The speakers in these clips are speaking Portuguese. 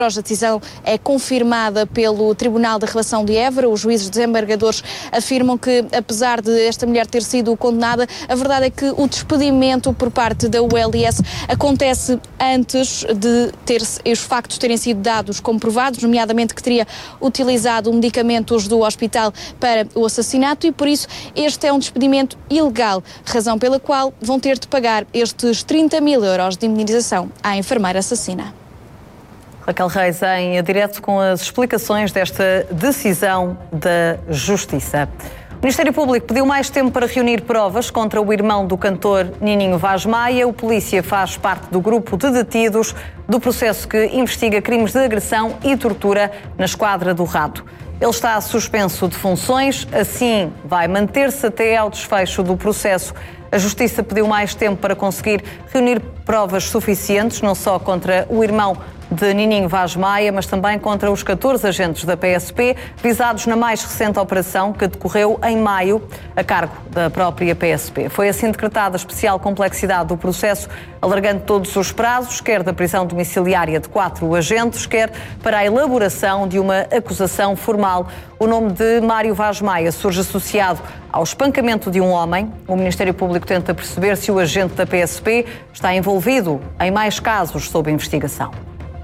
A decisão é confirmada pelo Tribunal de Relação de Évora. Os juízes desembargadores afirmam que, apesar de esta mulher ter sido condenada, a verdade é que o despedimento por parte da ULS acontece antes de os factos terem sido dados comprovados, nomeadamente que teria utilizado medicamentos do hospital para o assassinato, e por isso este é um despedimento ilegal, razão pela qual vão ter de pagar estes 30 mil euros de indemnização à enfermeira assassina. Raquel Reis em direto com as explicações desta decisão da Justiça. O Ministério Público pediu mais tempo para reunir provas contra o irmão do cantor Nininho Vaz Maia. O polícia faz parte do grupo de detidos do processo que investiga crimes de agressão e tortura na Esquadra do Rato. Ele está suspenso de funções, assim vai manter-se até ao desfecho do processo. A Justiça pediu mais tempo para conseguir reunir provas suficientes, não só contra o irmão de Nininho Vaz Maia, mas também contra os 14 agentes da PSP, visados na mais recente operação que decorreu em maio, a cargo da própria PSP. Foi assim decretada a especial complexidade do processo, alargando todos os prazos, quer da prisão domiciliária de 4 agentes, quer para a elaboração de uma acusação formal. O nome de Mário Vaz Maia surge associado ao espancamento de um homem. O Ministério Público tenta perceber se o agente da PSP está envolvido em mais casos sob investigação.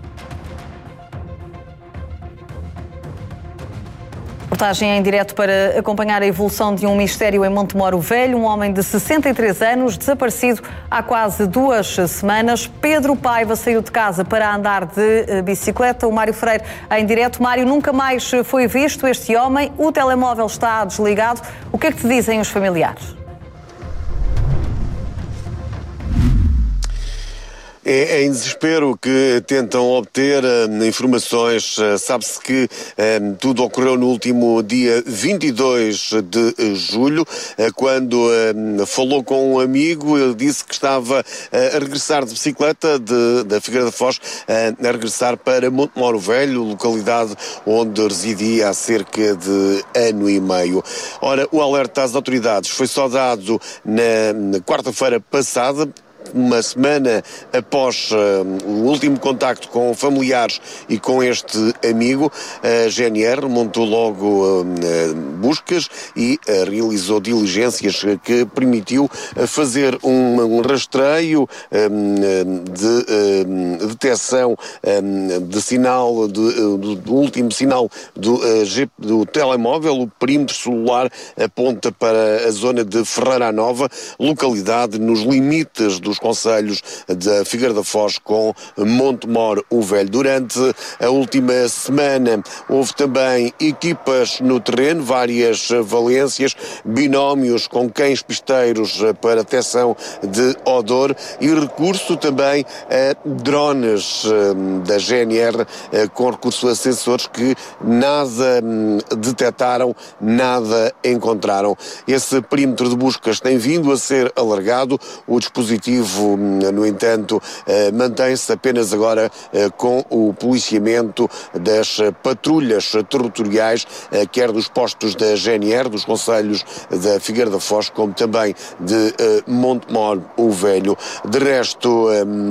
Reportagem em direto para acompanhar a evolução de um mistério em Montemor Velho. Um homem de 63 anos, desaparecido há quase 2 semanas. Pedro Paiva saiu de casa para andar de bicicleta. O Mário Freire em direto. Mário, nunca mais foi visto este homem. O telemóvel está desligado. O que é que te dizem os familiares? É em desespero que tentam obter informações. Sabe-se que tudo ocorreu no último dia 22 de julho, quando falou com um amigo. Ele disse que estava a regressar de bicicleta da Figueira da Foz, a regressar para Montemor Velho, localidade onde residia há cerca de ano e meio. Ora, o alerta às autoridades foi só dado na quarta-feira passada, uma semana após o último contacto com familiares e com este amigo. A GNR montou logo buscas e realizou diligências que permitiu fazer um rastreio de detecção de sinal, do último sinal do telemóvel. O perímetro celular aponta para a zona de Ferreira Nova, localidade nos limites dos concelhos da Figueira da Foz com Montemor o Velho. Durante a última semana houve também equipas no terreno, várias valências, binómios com cães pisteiros para detecção de odor e recurso também a drones da GNR com recurso a sensores que nada detectaram, nada encontraram. Esse perímetro de buscas tem vindo a ser alargado. O dispositivo, no entanto, mantém-se apenas agora com o policiamento das patrulhas territoriais, quer dos postos da GNR, dos concelhos da Figueira da Foz, como também de Montemor o Velho. De resto,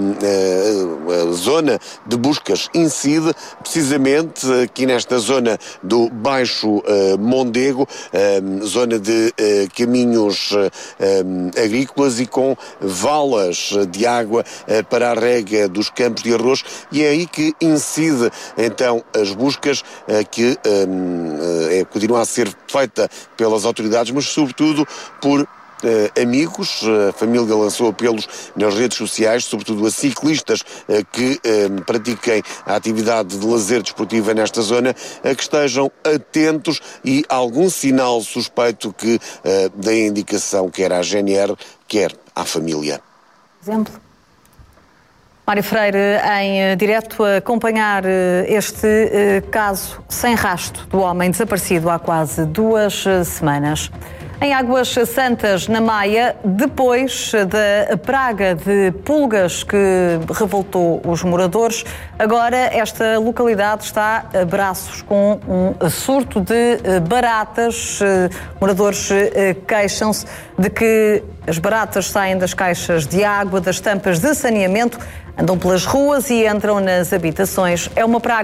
a zona de buscas incide precisamente aqui nesta zona do Baixo Mondego, zona de caminhos agrícolas e com valas de água para a rega dos campos de arroz, e é aí que incide então as buscas que continuam a ser feita pelas autoridades, mas sobretudo por amigos. A família lançou apelos nas redes sociais, sobretudo a ciclistas que pratiquem a atividade de lazer desportiva nesta zona, a que estejam atentos e algum sinal suspeito que dê indicação quer à GNR, quer à família. Exemplo. Mário Freire em direto a acompanhar este caso sem rastro do homem desaparecido há quase 2 semanas. Em Águas Santas, na Maia, depois da praga de pulgas que revoltou os moradores, agora esta localidade está a braços com um surto de baratas. Moradores queixam-se de que as baratas saem das caixas de água, das tampas de saneamento, andam pelas ruas e entram nas habitações. É uma praga